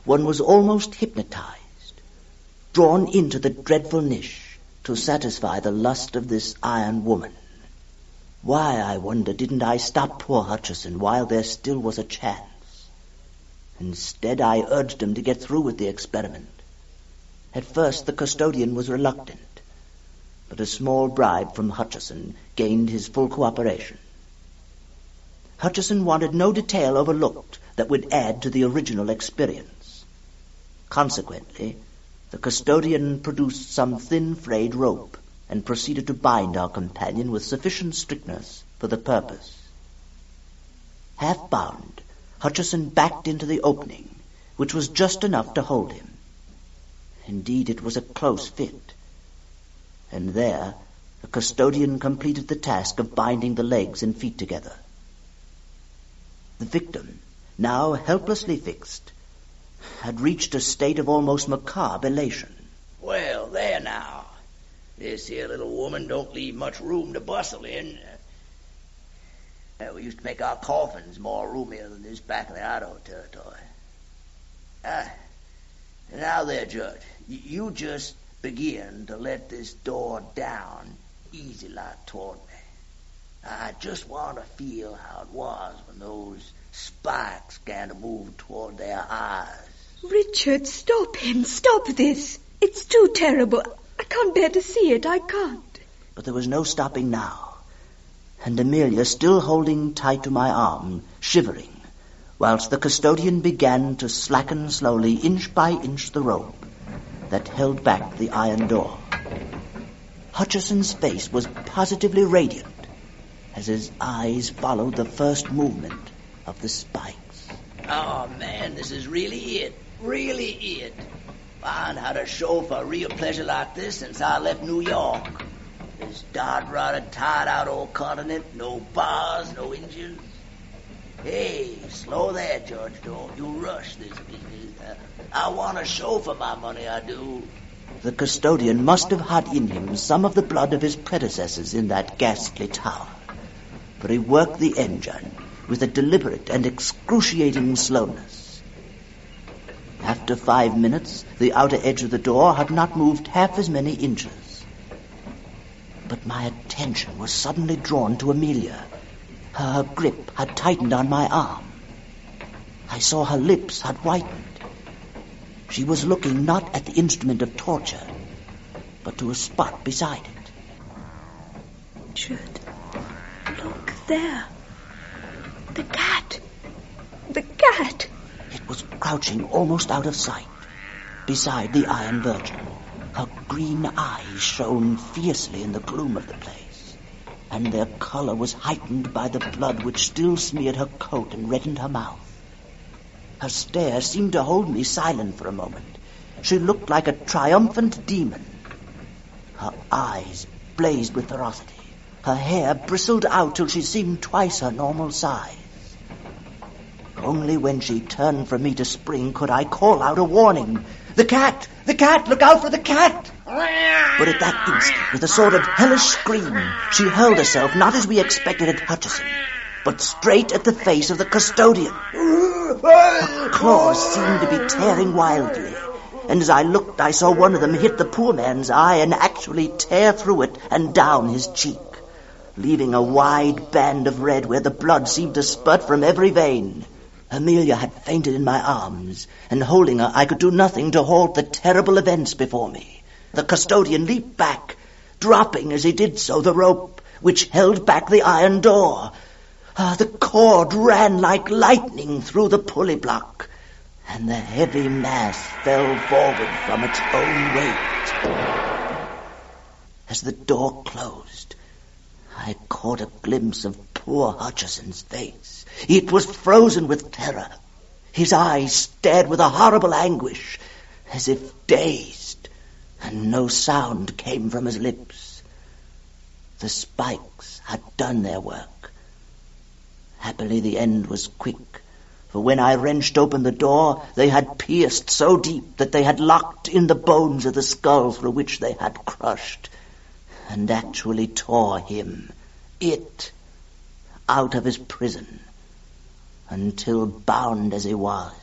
one was almost hypnotized, drawn into the dreadful niche to satisfy the lust of this iron woman. Why, I wonder, didn't I stop poor Hutcheson while there still was a chance? Instead, I urged him to get through with the experiment. At first, the custodian was reluctant, but a small bribe from Hutcheson gained his full cooperation. Hutcheson wanted no detail overlooked that would add to the original experience. Consequently, the custodian produced some thin frayed rope and proceeded to bind our companion with sufficient strictness for the purpose. Half bound, Hutcheson backed into the opening, which was just enough to hold him. Indeed, it was a close fit. And there, the custodian completed the task of binding the legs and feet together. The victim, now helplessly fixed, had reached a state of almost macabre elation. Well, there now. This here little woman don't leave much room to bustle in. We used to make our coffins more roomier than this back in the auto territory. Now there, Judge, you just begin to let this door down easy like toward me. I just want to feel how it was when those spikes began to move toward their eyes. Richard, stop him. Stop this. It's too terrible. I can't bear to see it. I can't. But there was no stopping now. And Amelia, still holding tight to my arm, shivering, whilst the custodian began to slacken slowly, inch by inch, the rope that held back the iron door. Hutcheson's face was positively radiant as his eyes followed the first movement of the spikes. Oh, man, this is really it. Really it. I ain't had a show for real pleasure like this since I left New York. This dod-rotted, tired-out old continent, no bars, no engines. Hey, slow there, George. Don't you rush this business. I want a show for my money, I do. The custodian must have had in him some of the blood of his predecessors in that ghastly tower, for he worked the engine with a deliberate and excruciating slowness. After 5 minutes, the outer edge of the door had not moved half as many inches. But my attention was suddenly drawn to Amelia. Her grip had tightened on my arm. I saw her lips had whitened. She was looking not at the instrument of torture, but to a spot beside it. Richard, look there. The cat. The cat. It was crouching almost out of sight, beside the Iron Virgin. Her green eyes shone fiercely in the gloom of the place, and their color was heightened by the blood which still smeared her coat and reddened her mouth. Her stare seemed to hold me silent for a moment. She looked like a triumphant demon. Her eyes blazed with ferocity. Her hair bristled out till she seemed twice her normal size. Only when she turned from me to spring could I call out a warning. The cat! The cat! Look out for the cat! But at that instant, with a sort of hellish scream, she hurled herself not as we expected at Hutcheson, but straight at the face of the custodian. Her claws seemed to be tearing wildly, and as I looked, I saw one of them hit the poor man's eye and actually tear through it and down his cheek, leaving a wide band of red where the blood seemed to spurt from every vein. Amelia had fainted in my arms, and holding her, I could do nothing to halt the terrible events before me. The custodian leaped back, dropping as he did so the rope which held back the iron door. The cord ran like lightning through the pulley block, and the heavy mass fell forward from its own weight. As the door closed, I caught a glimpse of poor Hutcheson's face. It was frozen with terror. His eyes stared with a horrible anguish, as if dazed, and no sound came from his lips. The spikes had done their work. Happily the end was quick, for when I wrenched open the door, they had pierced so deep that they had locked in the bones of the skull through which they had crushed, and actually tore him, out of his prison, until, bound as he was,